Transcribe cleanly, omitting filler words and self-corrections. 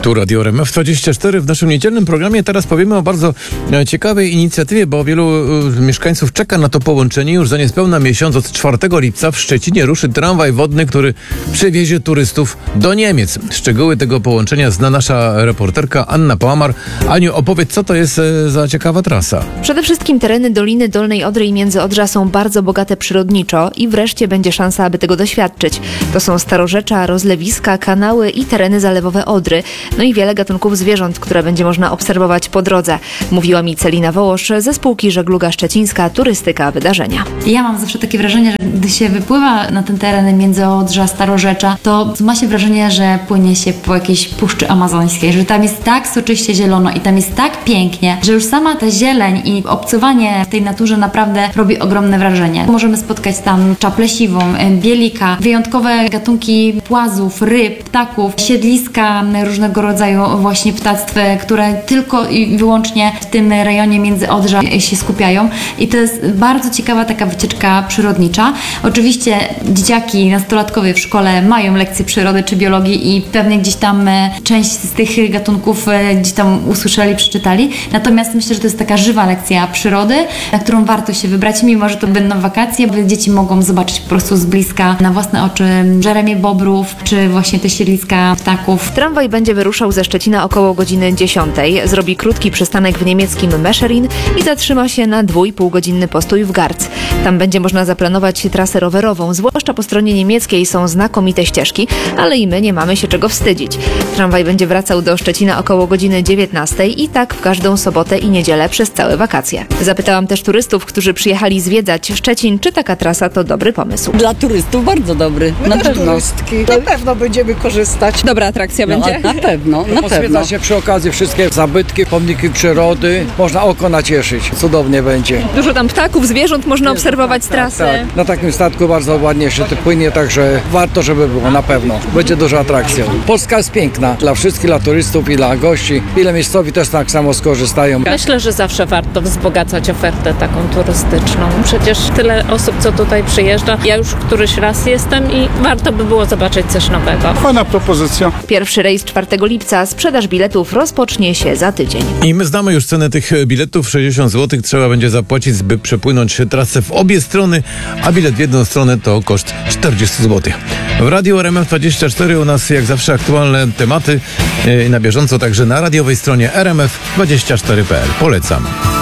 Tu Radio RMF24. W naszym niedzielnym programie teraz powiemy o bardzo ciekawej inicjatywie, bo wielu mieszkańców czeka na to połączenie. Już za niespełna miesiąc, od 4 lipca w Szczecinie ruszy tramwaj wodny, który przewiezie turystów do Niemiec. Szczegóły tego połączenia zna nasza reporterka Anna Połamar. Aniu, opowiedz, co to jest za ciekawa trasa? Przede wszystkim tereny Doliny Dolnej Odry i Międzyodrza są bardzo bogate przyrodniczo i wreszcie będzie szansa, aby tego doświadczyć. To są starorzecza, rozlewiska, kanały i tereny zalewowe Odry. No i wiele gatunków zwierząt, które będzie można obserwować po drodze. Mówiła mi Celina Wołosz ze spółki Żegluga Szczecińska Turystyka Wydarzenia. Ja mam zawsze takie wrażenie, że gdy się wypływa na ten teren Międzyodrza, Starorzecza, to ma się wrażenie, że płynie się po jakiejś Puszczy Amazońskiej, że tam jest tak soczyście zielono i tam jest tak pięknie, że już sama ta zieleń i obcowanie w tej naturze naprawdę robi ogromne wrażenie. Możemy spotkać tam czaplę siwą, bielika, wyjątkowe gatunki płazów, ryb, ptaków, siedliska różnego rodzaju właśnie ptactw, które tylko i wyłącznie w tym rejonie Międzyodrza się skupiają. I to jest bardzo ciekawa taka wycieczka przyrodnicza. Oczywiście dzieciaki, nastolatkowie w szkole mają lekcje przyrody czy biologii i pewnie gdzieś tam część z tych gatunków gdzieś tam usłyszeli, przeczytali. Natomiast myślę, że to jest taka żywa lekcja przyrody, na którą warto się wybrać, mimo że to będą wakacje, bo dzieci mogą zobaczyć po prostu z bliska na własne oczy żeremie bobrów, czy właśnie te siedliska ptaków. Tramwaj będzie wyruszał ze Szczecina około godziny 10. Zrobi krótki przystanek w niemieckim Mescherin i zatrzyma się na 2,5-godzinny postój w Garz. Tam będzie można zaplanować trasę rowerową, zwłaszcza po stronie niemieckiej są znakomite ścieżki, ale i my nie mamy się czego wstydzić. Tramwaj będzie wracał do Szczecina około godziny 19 i tak w każdą sobotę i niedzielę przez całe wakacje. Zapytałam też turystów, którzy przyjechali zwiedzać Szczecin, czy taka trasa to dobry pomysł. Dla turystów bardzo dobry, My na też pewno. turystki, na pewno będziemy korzystać. Dobra atrakcja będzie? Na pewno, na Pozwiedza pewno. się przy okazji wszystkie zabytki, pomniki przyrody. Można oko nacieszyć. Cudownie będzie. Dużo tam ptaków, zwierząt można obserwować z trasy. Tak. Na takim statku bardzo ładnie się to płynie, także warto, żeby było na pewno. Będzie duża atrakcja. Polska jest piękna dla wszystkich, dla turystów i dla gości. Ile miejscowi też tak samo skorzystają. Myślę, że zawsze warto wzbogacać ofertę taką turystyczną. Przecież tyle osób, co tutaj przyjeżdża. Ja już któryś raz jestem i warto by było zobaczyć coś nowego. Fajna propozycja. Pierwszy rejs 4 lipca, sprzedaż biletów rozpocznie się za tydzień. I my znamy już cenę tych biletów. 60 zł trzeba będzie zapłacić, by przepłynąć trasę w obie strony, a bilet w jedną stronę to koszt 40 zł. W Radiu RMF24 u nas jak zawsze aktualne tematy na bieżąco, także na radiowej stronie rmf24.pl. Polecam.